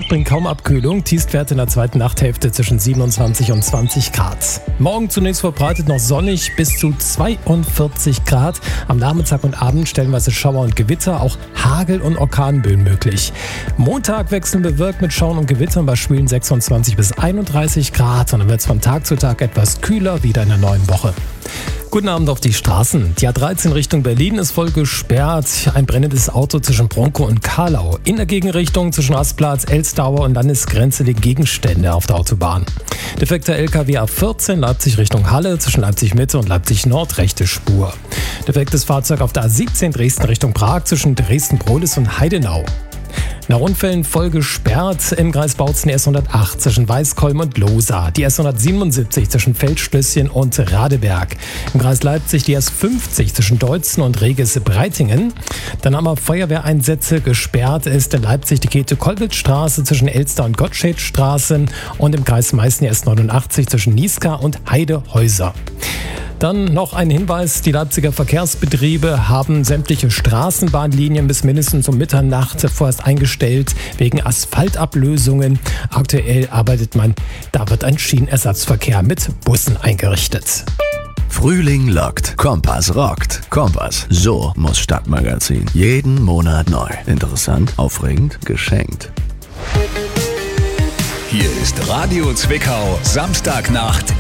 Nacht bringt kaum Abkühlung. Tiefstwerte in der zweiten Nachthälfte zwischen 27 und 20 Grad. Morgen zunächst verbreitet noch sonnig bis zu 42 Grad. Am Nachmittag und Abend stellenweise Schauer und Gewitter, auch Hagel- und Orkanböen möglich. Montag wechseln bewölkt mit Schauern und Gewittern bei schwülen 26 bis 31 Grad. Und dann wird es von Tag zu Tag etwas kühler, wieder in der neuen Woche. Guten Abend auf die Straßen. Die A13 Richtung Berlin ist voll gesperrt. Ein brennendes Auto zwischen Bronkow und Carlau. In der Gegenrichtung zwischen Rastplatz, Elstauer und Landesgrenze liegen Gegenstände auf der Autobahn. Defekter LKW A14 Leipzig Richtung Halle zwischen Leipzig Mitte und Leipzig Nord rechte Spur. Defektes Fahrzeug auf der A17 Dresden Richtung Prag zwischen Dresden-Brohlis und Heidenau. Nach Unfällen voll gesperrt im Kreis Bautzen die S108 zwischen Weißkolm und Lohsa, die S177 zwischen Feldschlösschen und Radeberg, im Kreis Leipzig die S50 zwischen Deutzen und Reges-Breitingen. Dann haben wir Feuerwehreinsätze. Gesperrt ist in Leipzig die Käthe-Kollwitz-Straße zwischen Elster und Gottschedstraße und im Kreis Meißen die S89 zwischen Niska und Heidehäuser. Dann noch ein Hinweis, die Leipziger Verkehrsbetriebe haben sämtliche Straßenbahnlinien bis mindestens um Mitternacht vorerst eingestellt wegen Asphaltablösungen. Aktuell arbeitet man, da wird ein Schienenersatzverkehr mit Bussen eingerichtet. Frühling lockt, Kompass rockt. Kompass, so muss Stadtmagazin. Jeden Monat neu. Interessant, aufregend, geschenkt. Hier ist Radio Zwickau, Samstagnacht